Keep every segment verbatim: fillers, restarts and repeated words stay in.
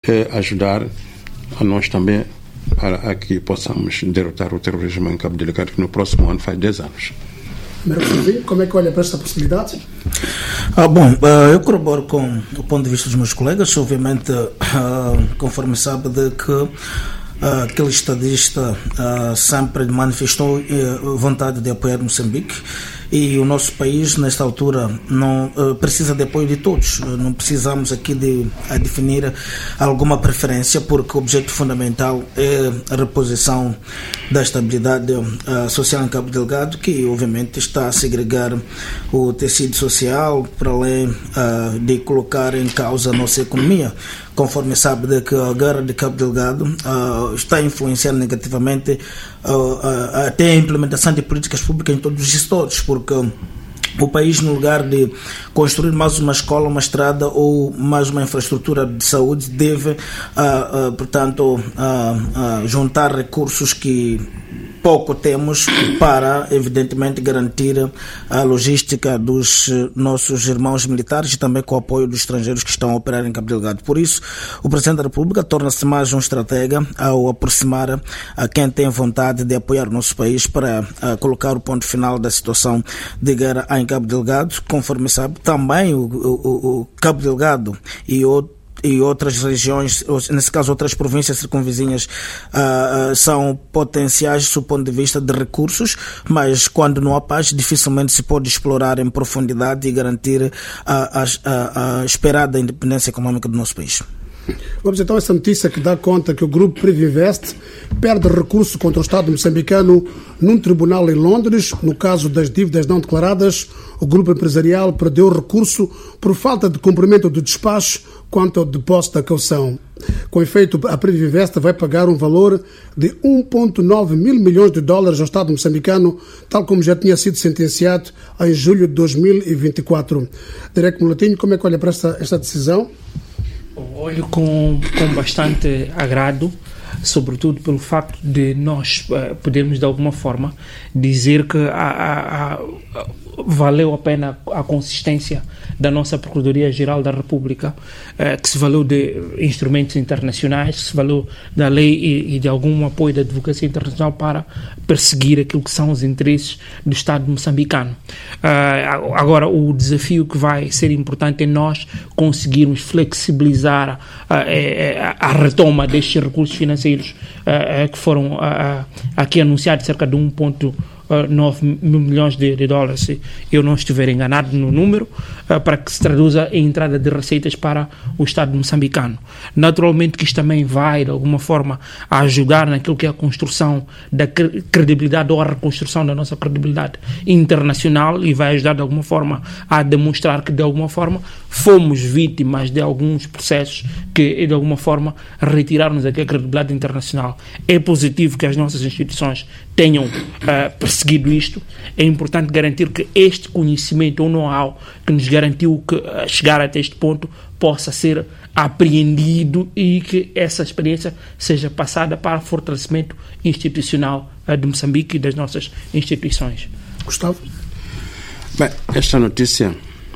é ajudar a nós também para que possamos derrotar o terrorismo em Cabo Delgado, que no próximo ano faz dez anos. Como é que olha para esta possibilidade? Ah, bom, eu corroboro com o ponto de vista dos meus colegas. Obviamente, conforme sabe, de que Uh, aquele estadista uh, sempre manifestou uh, vontade de apoiar Moçambique, e o nosso país nesta altura não uh, precisa de apoio de todos. Uh, não precisamos aqui de uh, definir alguma preferência, porque o objetivo fundamental é a reposição da estabilidade uh, social em Cabo Delgado, que obviamente está a segregar o tecido social, para além uh, de colocar em causa a nossa economia. Conforme sabe de que a guerra de Cabo Delgado uh, está a influenciar negativamente uh, uh, até a implementação de políticas públicas em todos os setores, porque o país, no lugar de construir mais uma escola, uma estrada ou mais uma infraestrutura de saúde, deve, uh, uh, portanto, uh, uh, juntar recursos que pouco temos para, evidentemente, garantir a logística dos nossos irmãos militares e também com o apoio dos estrangeiros que estão a operar em Cabo Delgado. Por isso, o Presidente da República torna-se mais um estratega ao aproximar a quem tem vontade de apoiar o nosso país para a, colocar o ponto final da situação de guerra em Cabo Delgado. Conforme sabe, também o, o, o Cabo Delgado e outros e outras regiões, nesse caso outras províncias circunvizinhas, uh, uh, são potenciais do ponto de vista de recursos, mas quando não há paz, dificilmente se pode explorar em profundidade e garantir a, a, a esperada independência econômica do nosso país. Vamos então a essa notícia que dá conta que o grupo Privinvest perde recurso contra o Estado moçambicano num tribunal em Londres. No caso das dívidas não declaradas, o grupo empresarial perdeu recurso por falta de cumprimento do despacho quanto ao depósito da caução. Com efeito, a Privinvest vai pagar um valor de um vírgula nove mil milhões de dólares ao Estado moçambicano, tal como já tinha sido sentenciado em julho de dois mil e vinte e quatro. Derek Mulatinho, como é que olha para esta, esta decisão? Olho com, com bastante agrado, sobretudo pelo facto de nós uh, podermos de alguma forma dizer que a, a, a, valeu a pena a consistência da nossa Procuradoria-Geral da República, eh, que se valeu de instrumentos internacionais, que se valeu da lei e, e de algum apoio da advocacia internacional para perseguir aquilo que são os interesses do Estado moçambicano. Uh, agora, o desafio que vai ser importante é nós conseguirmos flexibilizar a, a, a retoma destes recursos financeiros uh, que foram uh, aqui anunciados, cerca de um vírgula nove mil milhões de, de dólares, se eu não estiver enganado no número, uh, para que se traduza em entrada de receitas para o Estado moçambicano. Naturalmente que isto também vai, de alguma forma, ajudar naquilo que é a construção da cre- credibilidade ou a reconstrução da nossa credibilidade internacional, e vai ajudar, de alguma forma, a demonstrar que, de alguma forma, fomos vítimas de alguns processos que, de alguma forma, retiraram-nos aqui a credibilidade internacional. É positivo que as nossas instituições tenham uh, perseguido isto. É importante garantir que este conhecimento ou know-how que nos garantiu que uh, chegar até este ponto possa ser apreendido e que essa experiência seja passada para fortalecimento institucional uh, de Moçambique e das nossas instituições. Gustavo? Bem, esta notícia,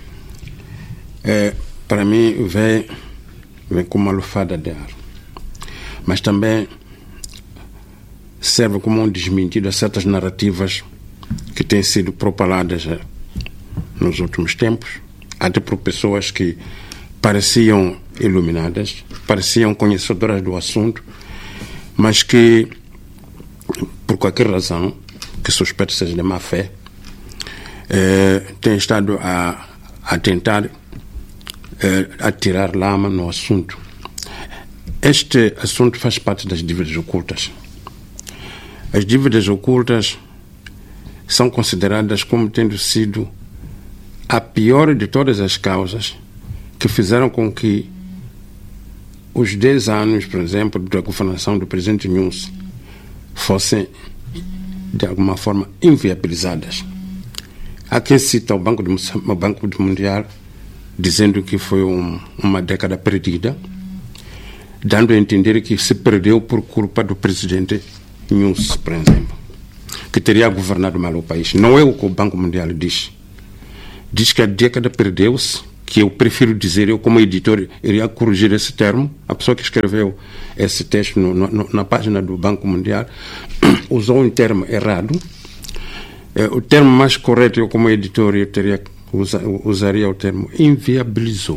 é, para mim, vem, vem com uma lufada de ar. Mas também serve como um desmentido a certas narrativas que têm sido propaladas nos últimos tempos, até por pessoas que pareciam iluminadas, pareciam conhecedoras do assunto, mas que, por qualquer razão, que suspeito seja de má fé, eh, têm estado a, a tentar eh, atirar lama no assunto. Este assunto faz parte das dívidas ocultas. As dívidas ocultas são consideradas como tendo sido a pior de todas as causas que fizeram com que os dez anos, por exemplo, da governação do presidente Nunes fossem, de alguma forma, inviabilizadas. Há quem cita o Banco, de, o Banco Mundial dizendo que foi um, uma década perdida, dando a entender que se perdeu por culpa do presidente Nunes, por exemplo, que teria governado mal o país. Não é o que o Banco Mundial diz. Diz que a década perdeu-se, que eu prefiro dizer, eu como editor iria corrigir esse termo, a pessoa que escreveu esse texto no, no, na página do Banco Mundial usou um termo errado. É, o termo mais correto, eu como editor eu teria, usa, usaria o termo inviabilizou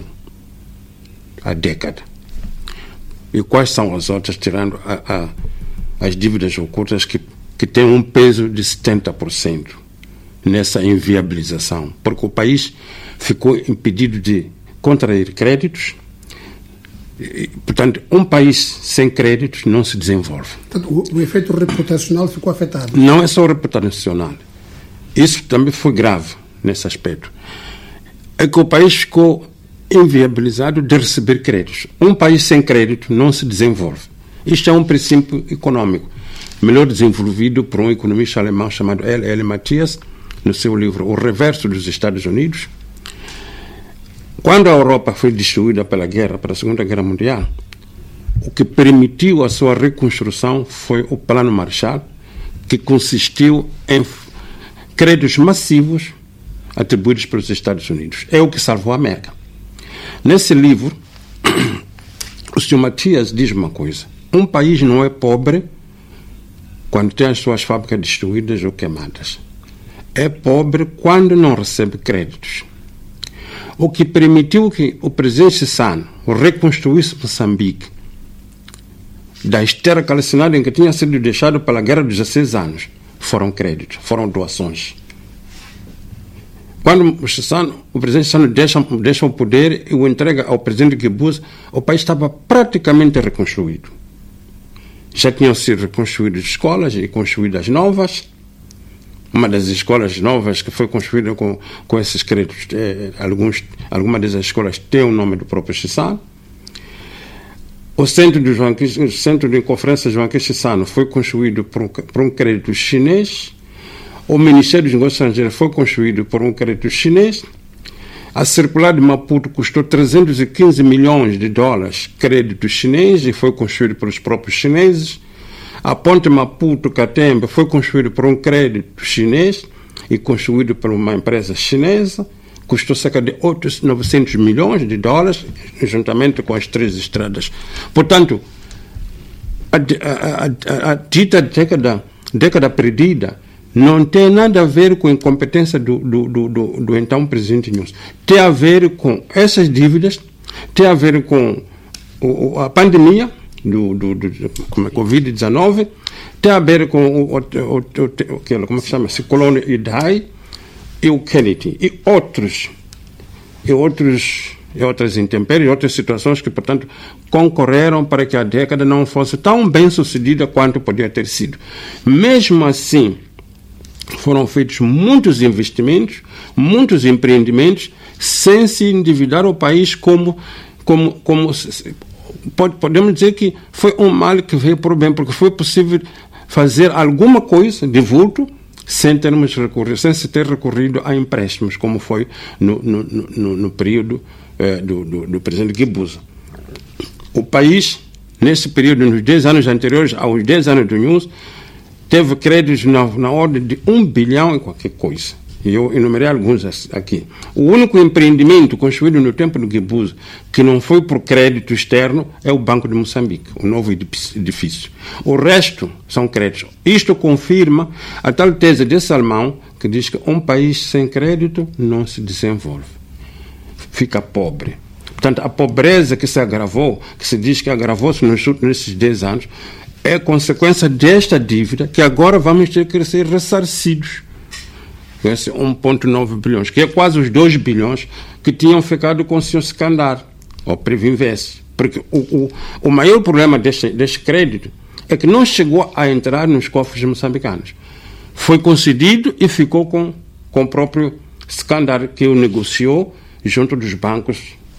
a década. E quais são as outras, tirando a, a, as dívidas ocultas que, que têm um peso de setenta por cento nessa inviabilização, porque o país ficou impedido de contrair créditos. E, portanto, um país sem créditos não se desenvolve. Portanto, o, o efeito reputacional ficou afetado. Não é só o reputacional. Isso também foi grave nesse aspecto. É que o país ficou inviabilizado de receber créditos. Um país sem crédito não se desenvolve. Isto é um princípio econômico, melhor desenvolvido por um economista alemão chamado L L Matthias, no seu livro O Reverso dos Estados Unidos. Quando a Europa foi destruída pela guerra, pela Segunda Guerra Mundial, o que permitiu a sua reconstrução foi o Plano Marshall, que consistiu em créditos massivos atribuídos pelos Estados Unidos. É o que salvou a América. Nesse livro, o senhor Matias diz uma coisa: um país não é pobre quando tem as suas fábricas destruídas ou queimadas. É pobre quando não recebe créditos. O que permitiu que o presidente Chissano reconstruísse Moçambique da esteira calcinada em que tinha sido deixado pela Guerra dos dezesseis anos foram créditos, foram doações. Quando o, Chissano, o presidente Chissano deixa, deixa o poder e o entrega ao presidente Guebuza, o país estava praticamente reconstruído. Já tinham sido reconstruídas escolas e construídas novas. Uma das escolas novas que foi construída com, com esses créditos, é, alguns, algumas dessas escolas têm o nome do próprio Chissano. O centro de, João, o centro de conferência Joaquim Chissano foi construído por um, por um crédito chinês. O Ministério dos Negócios Estrangeiros foi construído por um crédito chinês. A circular de Maputo custou trezentos e quinze milhões de dólares, crédito chinês, e foi construído pelos próprios chineses. A ponte Maputo-Catembe foi construída por um crédito chinês e construído por uma empresa chinesa. Custou cerca de novecentos milhões de dólares, juntamente com as três estradas. Portanto, a, a, a, a dita década, década perdida não tem nada a ver com a incompetência do, do, do, do, do então presidente Nunes. Tem a ver com essas dívidas, tem a ver com o, a pandemia do, do, do, do covid dezenove, tem a ver com o, o, o, o, o como se chama, ciclone Idai e o Kennedy e outros e outros e outras intempéries, outras situações que, portanto, concorreram para que a década não fosse tão bem sucedida quanto podia ter sido. Mesmo assim, foram feitos muitos investimentos, muitos empreendimentos, sem se endividar o país como, como, como pode, podemos dizer que foi um mal que veio por bem, porque foi possível fazer alguma coisa de vulto sem termos recorrido, sem se ter recorrido a empréstimos, como foi no, no, no, no período eh, do, do, do presidente Guebuza. O país, nesse período, nos dez anos anteriores aos dez anos do Nunes, teve créditos na, na ordem de um bilhão e qualquer coisa. E eu enumerei alguns aqui. O único empreendimento construído no tempo do Guebuza que não foi por crédito externo é o Banco de Moçambique, o novo edifício. O resto são créditos. Isto confirma a tal tese de Salmão, que diz que um país sem crédito não se desenvolve. Fica pobre. Portanto, a pobreza que se agravou, que se diz que agravou-se nesses dez anos, é consequência desta dívida que agora vamos ter que ser ressarcidos. Esse um vírgula nove bilhões, que é quase os dois bilhões que tinham ficado com o senhor Secandar, ou Previnvest. Porque o, o, o maior problema deste, deste crédito é que não chegou a entrar nos cofres moçambicanos. Foi concedido e ficou com, com o próprio Secandar, que o negociou junto dos bancos,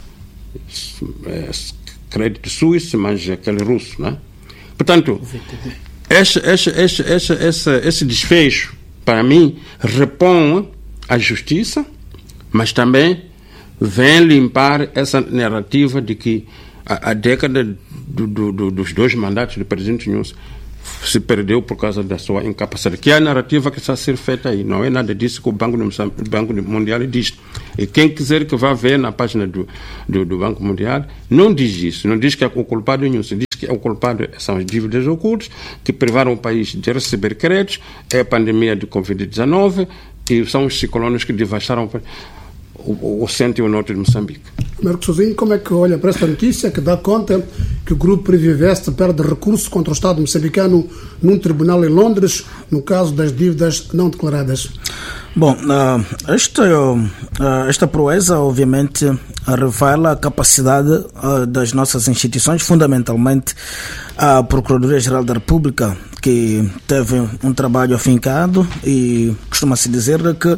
é, crédito suíço, mas aquele russo, né? Portanto, esse, esse, esse, esse, esse, esse desfecho, para mim, repõe a justiça, mas também vem limpar essa narrativa de que a, a década do, do, do, dos dois mandatos do presidente Nunes se perdeu por causa da sua incapacidade, que é a narrativa que está a ser feita aí. Não é nada disso que o Banco, do, Banco Mundial diz. E quem quiser que vá ver na página do, do, do Banco Mundial, não diz isso, não diz que é o culpado nenhum, se diz que é o culpado são as dívidas ocultas que privaram o país de receber créditos, é a pandemia de covid dezenove e são os ciclones que devastaram o, o centro e o norte de Moçambique. Marcos Sozinho, como é que olha para esta notícia que dá conta que o grupo Privivest perde recurso contra o Estado moçambicano num tribunal em Londres, no caso das dívidas não declaradas? Bom, uh, esta, uh, esta proeza, obviamente, revela a capacidade uh, das nossas instituições, fundamentalmente a Procuradoria-Geral da República, que teve um trabalho afincado e costuma-se dizer que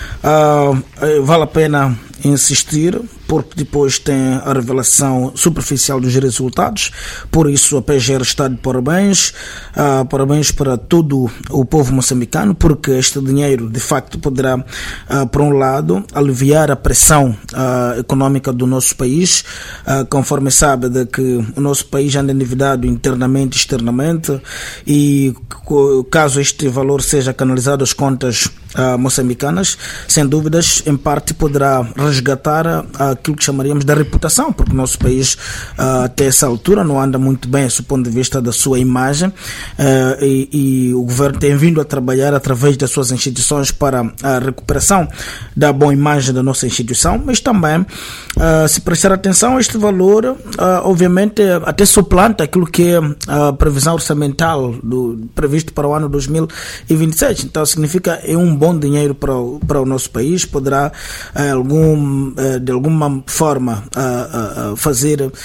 uh, vale a pena insistir, porque depois tem a revelação superficial dos resultados. Por isso a P G R está de parabéns, uh, parabéns para todo o povo moçambicano, porque este dinheiro de facto poderá, uh, por um lado, aliviar a pressão uh, econômica do nosso país, uh, conforme sabe de que o nosso país anda endividado internamente e externamente, e caso este valor seja canalizado às contas uh, moçambicanas, sem dúvidas, em parte poderá resgatar uh, aquilo que chamaríamos da reputação, porque o nosso país uh, até essa altura não anda muito bem do ponto de vista da sua imagem, uh, e, e o governo tem vindo a trabalhar através das suas instituições para a recuperação da boa imagem da nossa instituição, mas também, uh, se prestar atenção, este valor uh, obviamente até suplanta aquilo que é a previsão orçamental do, previsto para o ano dois mil e vinte e sete. Então significa é um bom dinheiro para o, para o nosso país, poderá uh, algum, uh, de alguma forma uh, uh, fazer uh,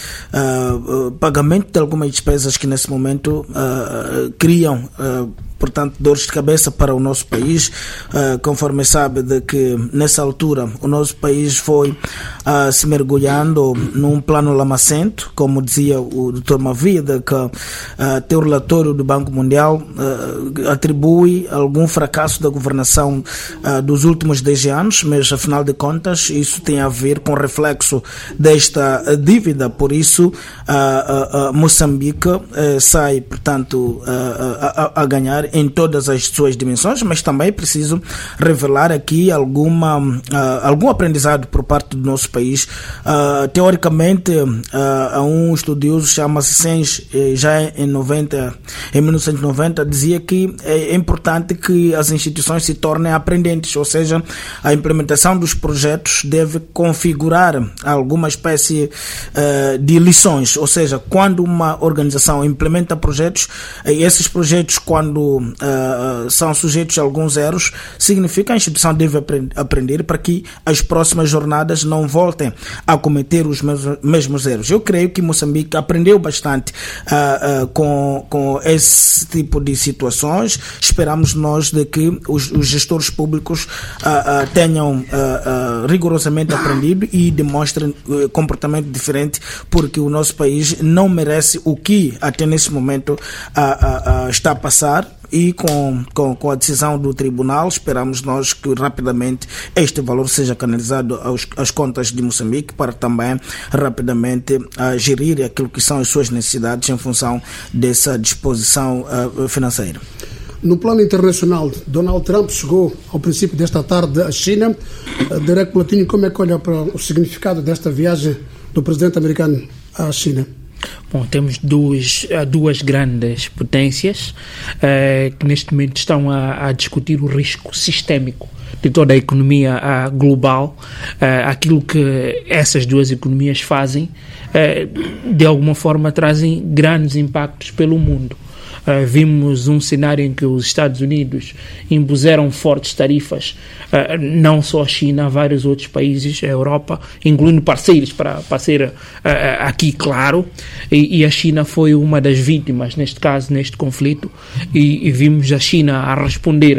uh, pagamento de algumas despesas que nesse momento uh, uh, criam uh, portanto, dores de cabeça para o nosso país, uh, conforme sabe de que nessa altura o nosso país foi uh, se mergulhando num plano lamacento, como dizia o doutor Mavia, de que uh, até o relatório do Banco Mundial uh, atribui algum fracasso da governação uh, dos últimos dez anos, mas afinal de contas isso tem a ver com o reflexo desta dívida. Por isso uh, uh, uh, Moçambique uh, sai, portanto, uh, uh, a, a ganhar em todas as suas dimensões, mas também preciso revelar aqui alguma, uh, algum aprendizado por parte do nosso país. Uh, teoricamente, uh, há um estudioso, chama-se Sens, já em, noventa, em mil novecentos e noventa, dizia que é importante que as instituições se tornem aprendentes, ou seja, a implementação dos projetos deve configurar alguma espécie uh, de lições, ou seja, quando uma organização implementa projetos, esses projetos, quando Uh, são sujeitos a alguns erros, significa que a instituição deve aprend- aprender para que as próximas jornadas não voltem a cometer os mesmos, mesmos erros. Eu creio que Moçambique aprendeu bastante uh, uh, com, com esse tipo de situações. Esperamos nós de que os, os gestores públicos uh, uh, tenham uh, uh, rigorosamente aprendido e demonstrem uh, comportamento diferente, porque o nosso país não merece o que até nesse momento uh, uh, uh, está a passar. E com, com, com a decisão do tribunal, esperamos nós que rapidamente este valor seja canalizado aos, às contas de Moçambique, para também rapidamente uh, gerir aquilo que são as suas necessidades em função dessa disposição uh, financeira. No plano internacional, Donald Trump chegou ao princípio desta tarde à China. Uh, Derek Platinho, como é que olha para o significado desta viagem do presidente americano à China? Bom, temos duas, duas grandes potências eh, que neste momento estão a, a discutir o risco sistémico de toda a economia a, global. Eh, aquilo que essas duas economias fazem, eh, de alguma forma trazem grandes impactos pelo mundo. Uh, vimos um cenário em que os Estados Unidos impuseram fortes tarifas, uh, não só a China, a vários outros países, a Europa, incluindo parceiros, para, para ser uh, aqui claro, e, e a China foi uma das vítimas, neste caso, neste conflito, e, e vimos a China a responder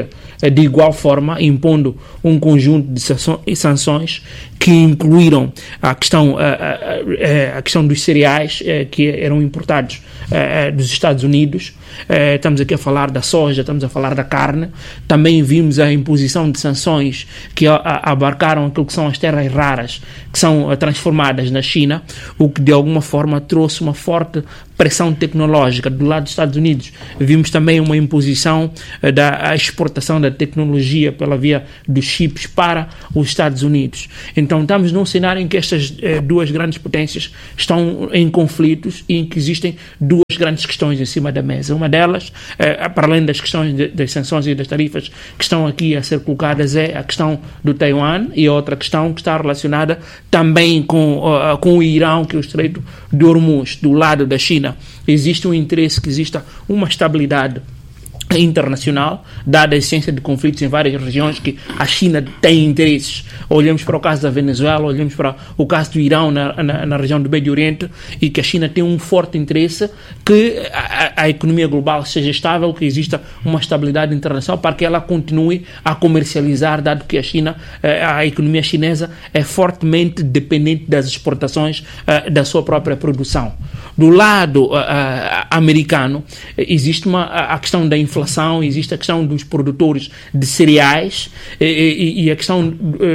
de igual forma, impondo um conjunto de sanções que incluíram a questão, a, a, a questão dos cereais que eram importados dos Estados Unidos. Estamos aqui a falar da soja, estamos a falar da carne. Também vimos a imposição de sanções que abarcaram aquilo que são as terras raras, que são transformadas na China, o que de alguma forma trouxe uma forte pressão tecnológica do lado dos Estados Unidos. Vimos também uma imposição da exportação da tecnologia pela via dos chips para os Estados Unidos. Então estamos num cenário em que estas eh, duas grandes potências estão em conflitos e em que existem duas grandes questões em cima da mesa. Uma delas, eh, para além das questões de, das sanções e das tarifas que estão aqui a ser colocadas, é a questão do Taiwan, e a outra questão que está relacionada também com, uh, com o Irão, que é o Estreito de Hormuz. Do lado da China existe um interesse que exista uma estabilidade internacional, dada a existência de conflitos em várias regiões que a China tem interesses. Olhamos para o caso da Venezuela, olhamos para o caso do Irão na, na, na região do Médio Oriente, e que a China tem um forte interesse que a, a economia global seja estável, que exista uma estabilidade internacional para que ela continue a comercializar, dado que a China, a economia chinesa é fortemente dependente das exportações da sua própria produção. Do lado uh, americano, existe uma, a questão da inflação, existe a questão dos produtores de cereais e, e, e a questão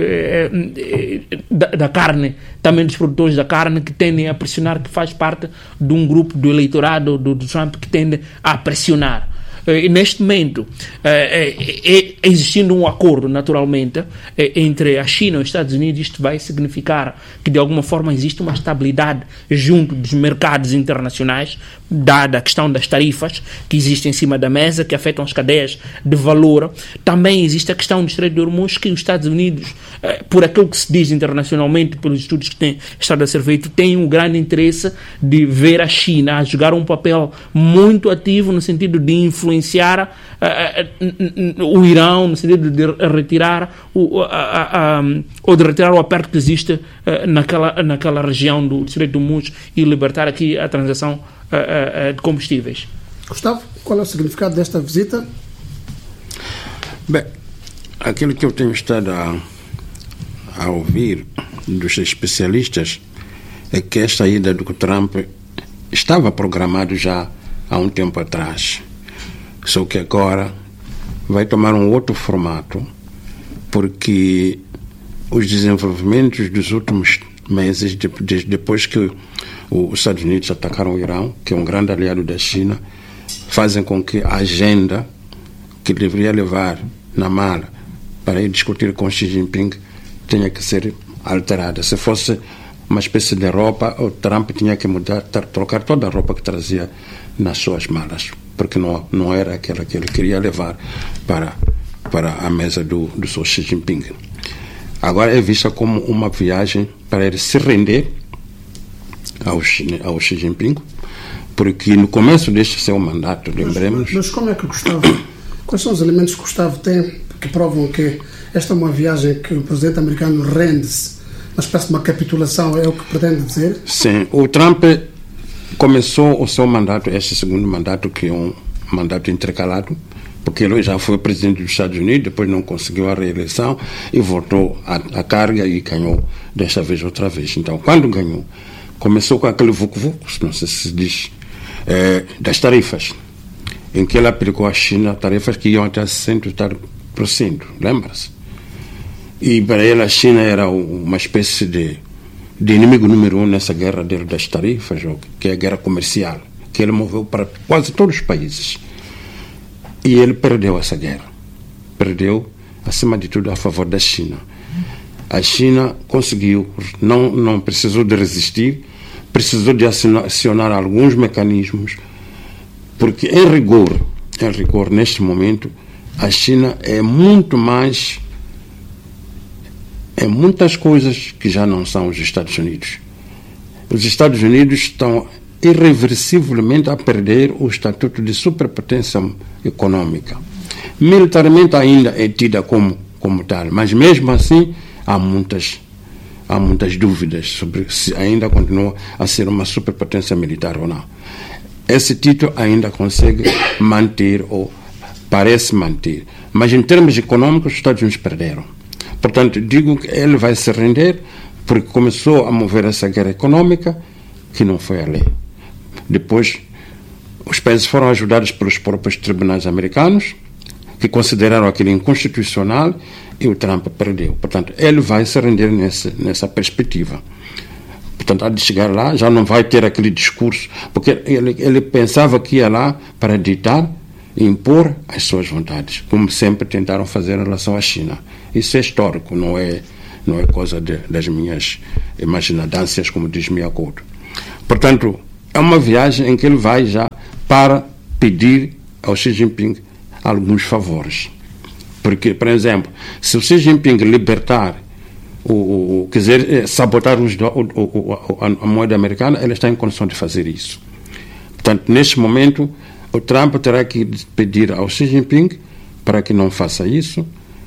uh, da, da carne, também dos produtores da carne, que tendem a pressionar, que faz parte de um grupo do eleitorado do, do Trump que tende a pressionar. Uh, neste momento, uh, uh, existindo um acordo, naturalmente, uh, entre a China e os Estados Unidos, isto vai significar que, de alguma forma, existe uma estabilidade junto dos mercados internacionais, dada a questão das tarifas que existem em cima da mesa, que afetam as cadeias de valor. Também existe a questão do Estreito de Hormuz, que os Estados Unidos, uh, por aquilo que se diz internacionalmente, pelos estudos que têm estado a ser feitos, têm um grande interesse de ver a China a jogar um papel muito ativo no sentido de influenciar influenciar uh, uh, o Irão, no sentido de retirar o, uh, uh, um, ou de retirar o aperto que existe uh, naquela, naquela região do Estreito de Hormuz e libertar aqui a transação uh, uh, de combustíveis. Gustavo, qual é o significado desta visita? Bem, aquilo que eu tenho estado a, a ouvir dos especialistas é que esta ida do Trump estava programado já há um tempo atrás. Só que agora vai tomar um outro formato, porque os desenvolvimentos dos últimos meses, de, de, depois que os Estados Unidos atacaram o Irão, que é um grande aliado da China, fazem com que a agenda que deveria levar na mala para ir discutir com Xi Jinping tenha que ser alterada. Se fosse uma espécie de roupa, o Trump tinha que mudar, trocar toda a roupa que trazia nas suas malas, porque não, não era aquela que ele queria levar para, para a mesa do, do seu Xi Jinping. Agora é vista como uma viagem para ele se render ao, ao Xi Jinping, porque no começo deste seu mandato, lembremos... Mas, mas como é que Gustavo, quais são os elementos que Gustavo tem que provam que esta é uma viagem que o presidente americano rende-se, uma espécie de uma capitulação, é o que pretende dizer? Sim, o Trump começou o seu mandato, este segundo mandato, que é um mandato intercalado, porque ele já foi presidente dos Estados Unidos, depois não conseguiu a reeleição e voltou à, à carga e ganhou desta vez outra vez. Então, quando ganhou, começou com aquele vucu-vucu, não sei se se diz, é, das tarifas, em que ele aplicou à China tarifas que iam até sessenta por cento, lembra-se? E para ele a China era uma espécie de de inimigo número um nessa guerra dele das tarifas, que é a guerra comercial, que ele moveu para quase todos os países. E ele perdeu essa guerra. Perdeu, acima de tudo, a favor da China. A China conseguiu, não, não precisou de resistir, precisou de acionar alguns mecanismos, porque, em rigor, em rigor, neste momento, a China é muito mais... É muitas coisas que já não são os Estados Unidos. Os Estados Unidos estão irreversivelmente a perder o estatuto de superpotência econômica. Militarmente ainda é tida como, como tal, mas mesmo assim há muitas, há muitas dúvidas sobre se ainda continua a ser uma superpotência militar ou não. Esse título ainda consegue manter ou parece manter. Mas em termos econômicos, os Estados Unidos perderam. Portanto, digo que ele vai se render porque começou a mover essa guerra econômica que não foi a lei. Depois, os países foram ajudados pelos próprios tribunais americanos, que consideraram aquilo inconstitucional, e o Trump perdeu. Portanto, ele vai se render nessa, nessa perspectiva. Portanto, há de chegar lá, já não vai ter aquele discurso, porque ele, ele pensava que ia lá para ditar e impor as suas vontades, como sempre tentaram fazer em relação à China. Isso é histórico, não é, não é coisa de, das minhas imaginadâncias, como diz Miyakoto. Portanto, é uma viagem em que ele vai já para pedir ao Xi Jinping alguns favores. Porque, por exemplo, se o Xi Jinping libertar, o, o, quer dizer, sabotar os, o, o, a moeda americana, ele está em condição de fazer isso. Portanto, neste momento, o Trump terá que pedir ao Xi Jinping para que não faça isso,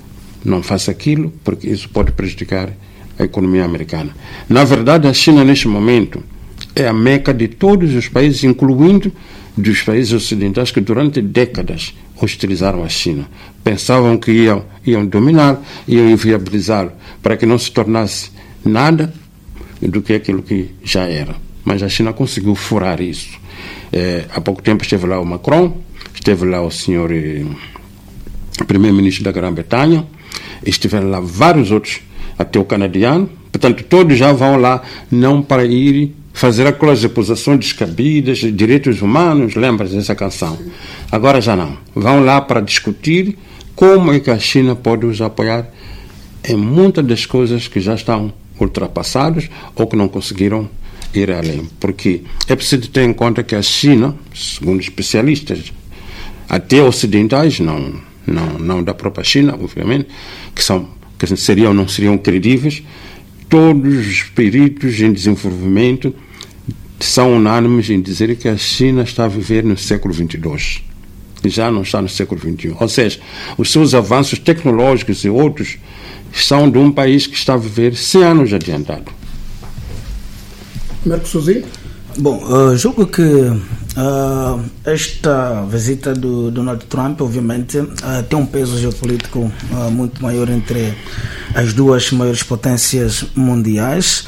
não faça aquilo, porque isso pode prejudicar a economia americana. Na verdade, a China, neste momento, é a meca de todos os países, incluindo dos países ocidentais que durante décadas hostilizaram a China. Pensavam que iam, iam dominar, iam inviabilizá-lo, para que não se tornasse nada do que aquilo que já era. Mas a China conseguiu furar isso. É, há pouco tempo esteve lá o Macron, esteve lá o senhor eh, primeiro-ministro da Grã-Bretanha, estiveram lá vários outros, até o canadiano. Portanto, todos já vão lá não para ir fazer aquelas acusações descabidas de direitos humanos, lembra dessa canção? Agora já não. Vão lá para discutir como é que a China pode os apoiar em muitas das coisas que já estão ultrapassadas ou que não conseguiram ir além. Porque é preciso ter em conta que a China, segundo especialistas, até ocidentais, não, não, não da própria China, obviamente, que, são, que seriam, não seriam credíveis, todos os peritos em desenvolvimento são unânimes em dizer que a China está a viver no século vinte e dois. E já não está no século vinte e um. Ou seja, os seus avanços tecnológicos e outros são de um país que está a viver cem anos adiantado. Mercosurzinho? Bom, uh, julgo que uh, esta visita do Donald Trump, obviamente, uh, tem um peso geopolítico uh, muito maior entre as duas maiores potências mundiais.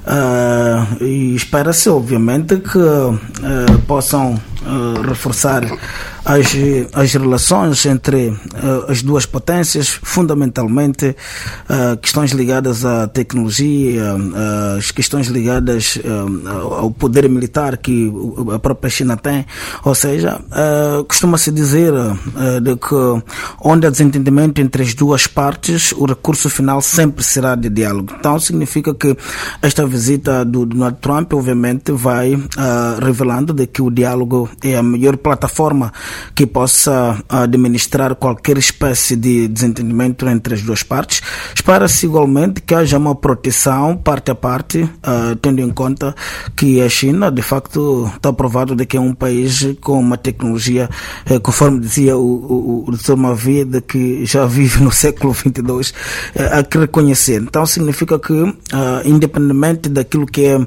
Uh, e espera-se, obviamente, que uh, possam uh, reforçar as, as relações entre uh, as duas potências, fundamentalmente uh, questões ligadas à tecnologia, uh, as questões ligadas uh, ao poder militar que a própria China tem. Ou seja, uh, costuma-se dizer uh, de que onde há desentendimento entre as duas partes, o recurso final sempre será de diálogo. Então significa que esta visita do Donald Trump, obviamente, vai uh, revelando de que o diálogo é a melhor plataforma que possa uh, administrar qualquer espécie de desentendimento entre as duas partes. Espera-se igualmente que haja uma proteção parte a parte, uh, tendo em conta que a China, de facto, está provado de que é um país com uma tecnologia, uh, conforme dizia o, o, o doutor Mavia, de que já vive no século vinte e dois, uh, há que reconhecer. Então significa que, uh, independentemente daquilo que é uh,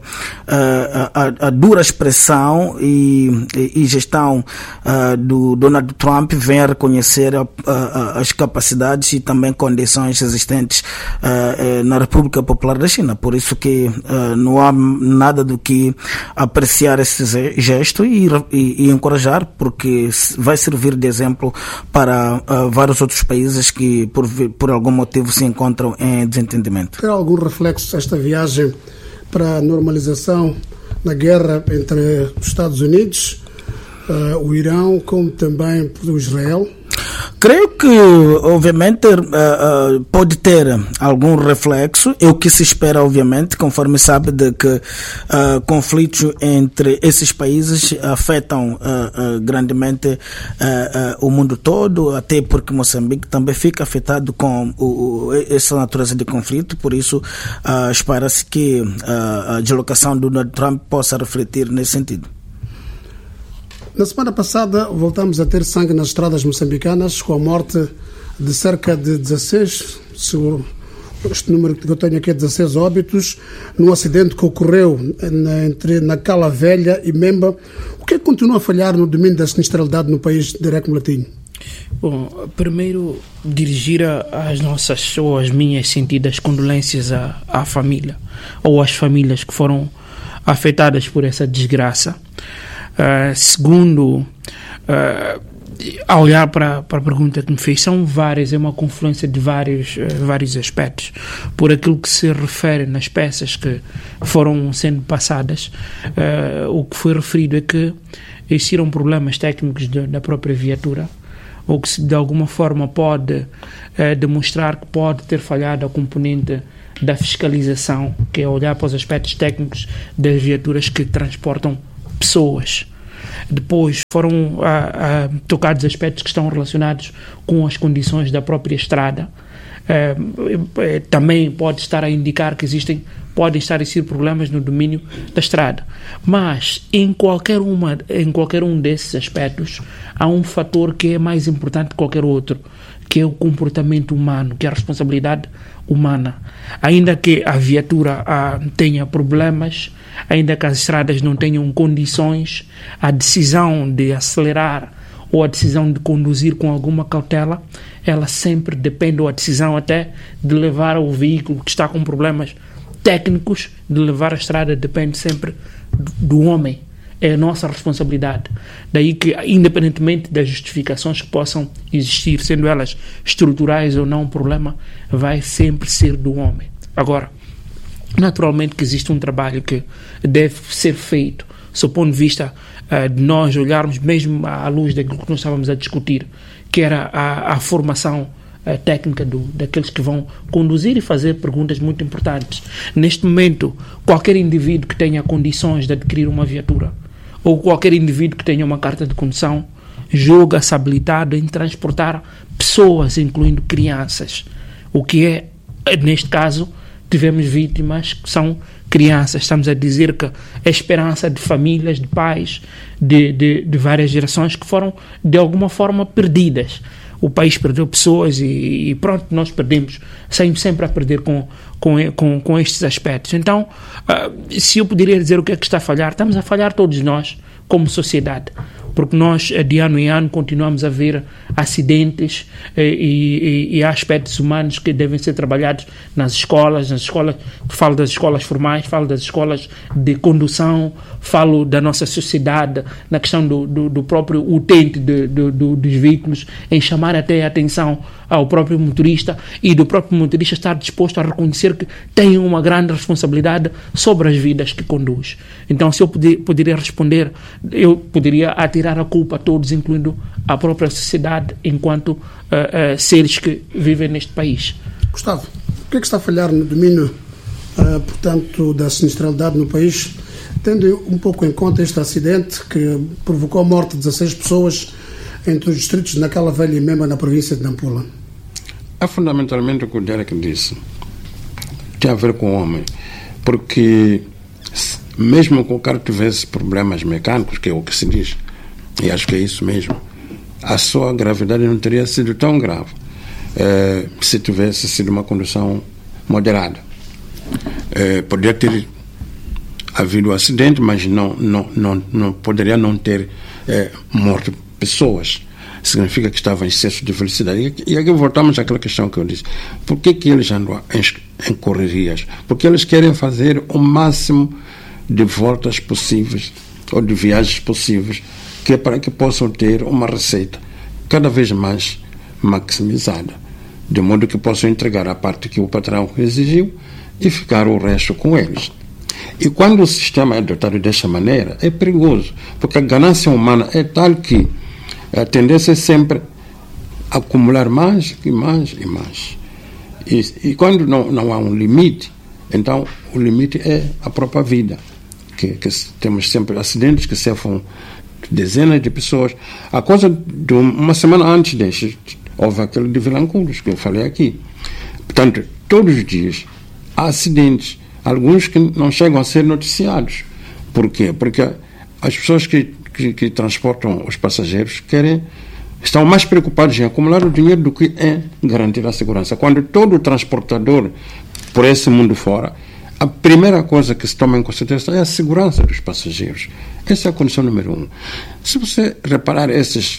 a, a dura expressão e, e, e gestão uh, do Donald Trump, vem a reconhecer a, a, as capacidades e também condições existentes uh, uh, na República Popular da China. Por isso que uh, não há nada do que apreciar esse gesto e, e, e encorajar, porque vai servir de exemplo para uh, vários outros países que por, por algum motivo se encontram em desentendimento. Terá algum reflexo esta viagem para a normalização da guerra entre os Estados Unidos, uh, o Irão, como também o Israel? Creio que, obviamente, uh, uh, pode ter algum reflexo. É o que se espera, obviamente, conforme sabe de que uh, conflitos entre esses países afetam uh, uh, grandemente uh, uh, o mundo todo, até porque Moçambique também fica afetado com o, o, essa natureza de conflito. Por isso, uh, espera-se que uh, a deslocação do Donald Trump possa refletir nesse sentido. Na semana passada voltamos a ter sangue nas estradas moçambicanas com a morte de cerca de dezasseis, este número que eu tenho aqui é dezasseis óbitos, num acidente que ocorreu na, entre na Cala Velha e Memba. O que é que continua a falhar no domínio da sinistralidade no país de Reco Latinho? Bom, primeiro dirigir as nossas ou as minhas sentidas condolências à, à família ou às famílias que foram afetadas por essa desgraça. Uh, segundo, uh, a olhar para, para a pergunta que me fez, são várias, é uma confluência de vários, uh, vários aspectos. Por aquilo que se refere nas peças que foram sendo passadas, uh, o que foi referido é que existiram problemas técnicos de, da própria viatura, ou que de alguma forma pode eh, demonstrar que pode ter falhado a componente da fiscalização, que é olhar para os aspectos técnicos das viaturas que transportam pessoas. Depois foram ah, ah, tocados aspectos que estão relacionados com as condições da própria estrada. Eh, eh, também pode estar a indicar que existem podem estar a existir problemas no domínio da estrada. Mas em qualquer, uma, em qualquer um desses aspectos há um fator que é mais importante que qualquer outro, que é o comportamento humano, que é a responsabilidade humana. Ainda que a viatura ah, tenha problemas, ainda que as estradas não tenham condições, a decisão de acelerar ou a decisão de conduzir com alguma cautela, ela sempre depende, ou a decisão até de levar o veículo que está com problemas técnicos, de levar a estrada, depende sempre do, do homem. É a nossa responsabilidade. Daí que, independentemente das justificações que possam existir, sendo elas estruturais ou não, o problema vai sempre ser do homem. Agora, naturalmente que existe um trabalho que deve ser feito, do ponto de vista uh, de nós olharmos mesmo à luz daquilo que nós estávamos a discutir, que era a, a formação a técnica do, daqueles que vão conduzir e fazer perguntas muito importantes. Neste momento, qualquer indivíduo que tenha condições de adquirir uma viatura ou qualquer indivíduo que tenha uma carta de condução julga-se habilitado em transportar pessoas, incluindo crianças. O que é, neste caso, tivemos vítimas que são crianças. Estamos a dizer que a esperança de famílias, de pais, de, de, de várias gerações que foram, de alguma forma, perdidas. O país perdeu pessoas e, e pronto, nós perdemos, saímos sempre a perder com, com, com, com estes aspectos. Então, uh, se eu poderia dizer o que é que está a falhar, estamos a falhar todos nós, como sociedade, porque nós, de ano em ano, continuamos a ver acidentes e, e, e aspectos humanos que devem ser trabalhados nas escolas, nas escolas, falo das escolas formais, falo das escolas de condução, falo da nossa sociedade, na questão do, do, do próprio utente de, de, de, dos veículos, em chamar até a atenção ao próprio motorista e do próprio motorista estar disposto a reconhecer que tem uma grande responsabilidade sobre as vidas que conduz. Então, se eu poder, poderia responder, eu poderia atirar a culpa a todos, incluindo a própria sociedade, enquanto uh, uh, seres que vivem neste país. Gustavo, o que é que está a falhar no domínio, uh, portanto, da sinistralidade no país, tendo um pouco em conta este acidente que provocou a morte de dezasseis pessoas entre os distritos de Nacala Velha e Memba, na província de Nampula? É fundamentalmente o que o Derek disse. Tem a ver com o homem. Porque mesmo que o carro tivesse problemas mecânicos, que é o que se diz, e acho que é isso mesmo, a sua gravidade não teria sido tão grave eh, se tivesse sido uma condução moderada. Eh, poderia ter havido um acidente, mas não, não, não, não poderia não ter eh, morto pessoas. Significa que estava em excesso de velocidade. E aqui voltamos àquela questão que eu disse. Por que, que eles andam em, em correrias? Porque eles querem fazer o máximo de voltas possíveis ou de viagens possíveis, que é para que possam ter uma receita cada vez mais maximizada, de modo que possam entregar a parte que o patrão exigiu e ficar o resto com eles. E quando o sistema é adotado dessa maneira, é perigoso, porque a ganância humana é tal que a tendência é sempre acumular mais e mais e mais. E, e quando não, não há um limite, então o limite é a própria vida. Que, que temos sempre acidentes que cefam dezenas de pessoas. A coisa de uma semana antes deste, houve aquele de Vilanculos, que eu falei aqui. Portanto, todos os dias há acidentes, alguns que não chegam a ser noticiados. Por quê? Porque as pessoas que, que, que transportam os passageiros querem, estão mais preocupados em acumular o dinheiro do que em garantir a segurança. Quando todo transportador, por esse mundo fora, a primeira coisa que se toma em consideração é a segurança dos passageiros. Essa é a condição número um. Se você reparar esses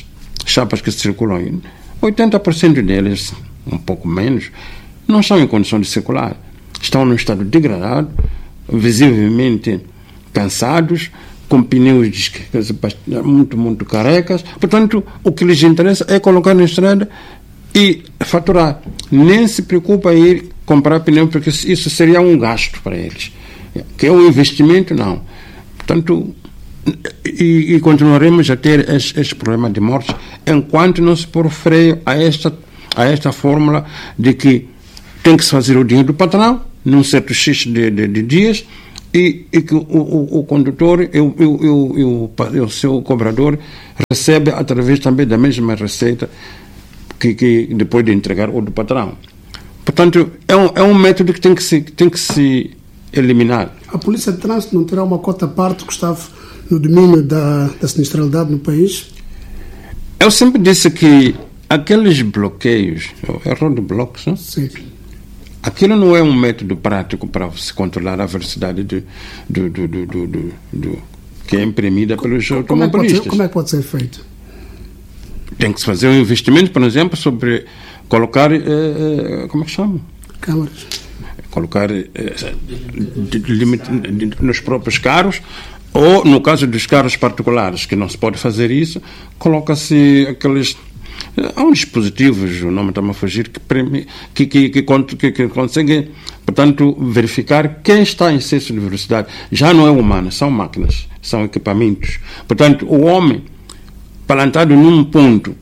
chapas que circulam, oitenta por cento deles, um pouco menos, não estão em condição de circular. Estão num estado degradado, visivelmente cansados, com pneus muito, muito carecas. Portanto, o que lhes interessa é colocar na estrada e faturar. Nem se preocupa em ir comprar pneu, porque isso seria um gasto para eles. Que é um investimento, não. Portanto, e, e continuaremos a ter este, este problema de mortes enquanto não se pôr freio a esta, a esta fórmula de que tem que se fazer o dinheiro do patrão num certo X de, de, de dias e, e que o, o, o condutor e o, o, o, o, o seu cobrador recebe através também da mesma receita que, que depois de entregar o do patrão. Portanto, é um, é um método que tem que se, tem que se eliminar. A Polícia de Trânsito não terá uma cota à parte, Gustavo, no domínio da, da sinistralidade no país? Eu sempre disse que aqueles bloqueios, é roadblocks, não? Sim. Aquilo não é um método prático para se controlar a velocidade do, do, do, do, do, do, do, que é imprimida pelos como automobilistas. É ser, como é que pode ser feito? Tem que se fazer um investimento, por exemplo, sobre colocar, eh, como é que chama? Câmaras. Colocar eh, de, limite, de, nos próprios carros, ou no caso dos carros particulares, que não se pode fazer isso, coloca-se aqueles... Há um dispositivo, o nome está-me a fugir, que, que, que, que, que, que consegue, portanto, verificar quem está em excesso de velocidade. Já não é humano, são máquinas, são equipamentos. Portanto, o homem, plantado num ponto,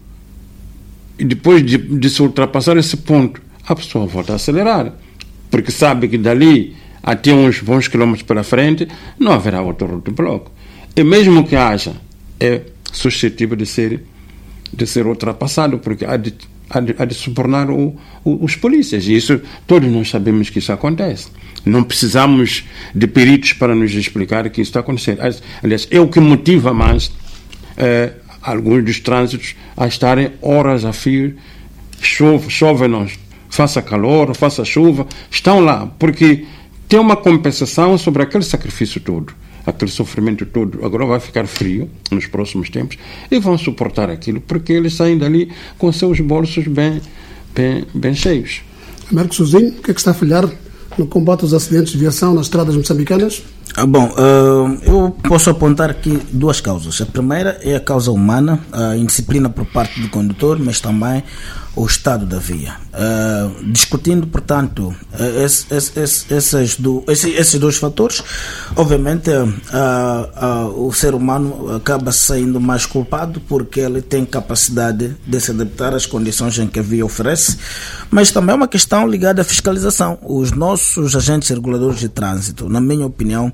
e depois de, de se ultrapassar esse ponto, a pessoa volta a acelerar, porque sabe que dali até uns bons quilómetros para frente não haverá outro roadblock. E mesmo que haja, é suscetível de ser de ser ultrapassado, porque há de, há de, há de subornar o, o, os polícias. E isso, todos nós sabemos que isso acontece. Não precisamos de peritos para nos explicar que isso está acontecendo. Aliás, é o que motiva mais é, alguns dos trânsitos a estarem horas a fio, chove, chove não, faça calor, faça chuva, estão lá, porque tem uma compensação sobre aquele sacrifício todo. Aquele sofrimento todo agora vai ficar frio nos próximos tempos e vão suportar aquilo porque eles saem dali com seus bolsos bem, bem, bem cheios. Marcos Sozinho, o que é que está a falhar no combate aos acidentes de viação nas estradas moçambicanas? Ah, bom, uh, eu posso apontar aqui duas causas. A primeira é a causa humana, a indisciplina por parte do condutor, mas também o estado da via. Uh, discutindo, portanto, esse, esse, esse, esses, do, esse, esses dois fatores, obviamente uh, uh, o ser humano acaba saindo mais culpado porque ele tem capacidade de se adaptar às condições em que a via oferece, mas também é uma questão ligada à fiscalização. Os nossos agentes reguladores de trânsito, na minha opinião,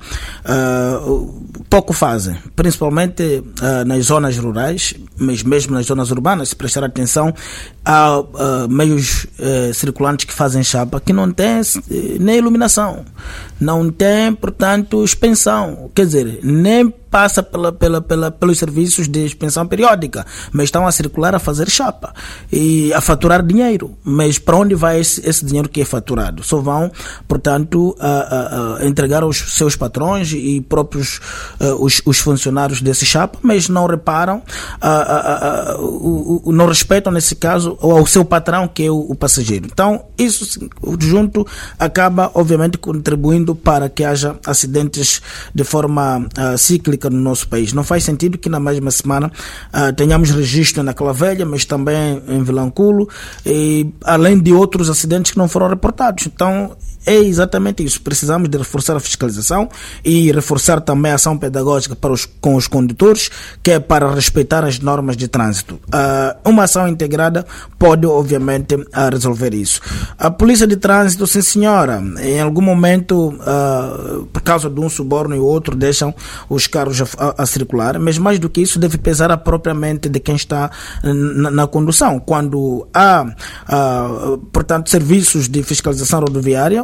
uh, pouco fazem, principalmente uh, nas zonas rurais, mas mesmo nas zonas urbanas, se prestar atenção, há uh, meios uh, circulantes que fazem chapa que não tem uh, nem iluminação, não tem, portanto, expensão, quer dizer, nem passa pela, pela, pela, pelos serviços de expensão periódica, mas estão a circular a fazer chapa e a faturar dinheiro. Mas para onde vai esse, esse dinheiro que é faturado? Só vão, portanto, a, a, a entregar aos seus patrões e próprios uh, os, os funcionários desse chapa, mas não reparam, a, a, a, o, o, não respeitam, nesse caso, ao seu patrão, que é o, o passageiro. Então, isso junto acaba, obviamente, contribuindo para que haja acidentes de forma uh, cíclica no nosso país. Não faz sentido que na mesma semana uh, tenhamos registro na Clavelha, mas também em Vilanculo, e além de outros acidentes que não foram reportados. Então, é exatamente isso. Precisamos de reforçar a fiscalização e reforçar também a ação pedagógica para os, com os condutores, que é para respeitar as normas de trânsito. Uh, uma ação integrada pode, obviamente, uh, resolver isso. A Polícia de Trânsito, sim senhora, em algum momento, uh, por causa de um suborno e outro, deixam os carros a, a circular, mas mais do que isso, deve pesar a própria mente de quem está na, na condução. Quando há, uh, portanto, serviços de fiscalização rodoviária,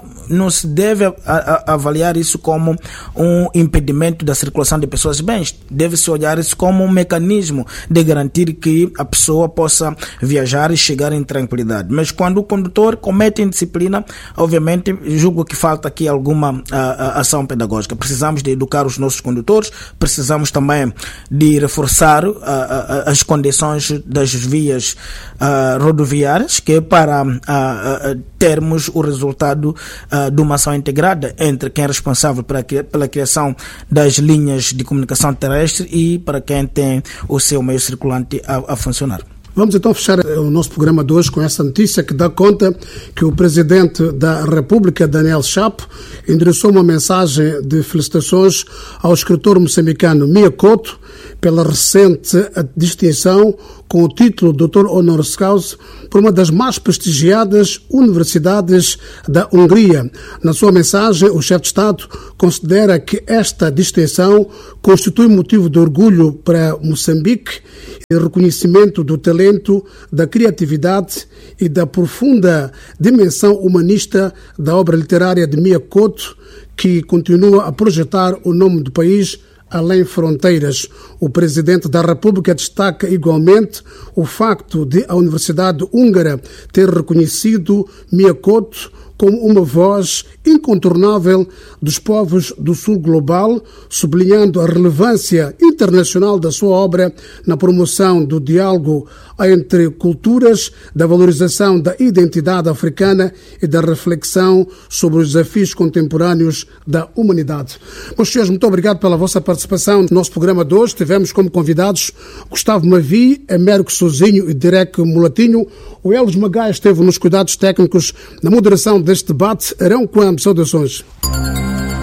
não se deve a, a, avaliar isso como um impedimento da circulação de pessoas e bens. Deve-se olhar isso como um mecanismo de garantir que a pessoa possa viajar e chegar em tranquilidade. Mas quando o condutor comete indisciplina, obviamente, julgo que falta aqui alguma a, a, ação pedagógica. Precisamos de educar os nossos condutores, precisamos também de reforçar a, a, as condições das vias a, rodoviárias, que é para a, a, termos o resultado a, de uma ação integrada entre quem é responsável pela, pela criação das linhas de comunicação terrestre e para quem tem o seu meio circulante a, a funcionar. Vamos então fechar o nosso programa de hoje com essa notícia que dá conta que o Presidente da República, Daniel Chapo, endereçou uma mensagem de felicitações ao escritor moçambicano Mia Couto pela recente distinção com o título de doutor honoris causa por uma das mais prestigiadas universidades da Hungria. Na sua mensagem, o chefe de Estado considera que esta distinção constitui motivo de orgulho para Moçambique e reconhecimento do talento, da criatividade e da profunda dimensão humanista da obra literária de Mia Couto, que continua a projetar o nome do país além fronteiras. O Presidente da República destaca igualmente o facto de a Universidade Húngara ter reconhecido Mia Couto como uma voz incontornável dos povos do Sul global, sublinhando a relevância internacional da sua obra na promoção do diálogo entre culturas, da valorização da identidade africana e da reflexão sobre os desafios contemporâneos da humanidade. Meus senhores, muito obrigado pela vossa participação no nosso programa de hoje. Tivemos como convidados Gustavo Mavi, Américo Sozinho e Derek Mulatinho. O Elos Magai esteve nos cuidados técnicos na moderação deste debate. Arão Coam, saudações.